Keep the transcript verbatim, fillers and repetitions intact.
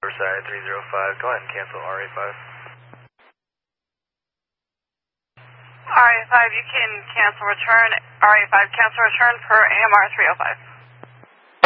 Side three zero five, go ahead and cancel R A five. R A five, you can cancel return. R A five, cancel return per A M R three oh five.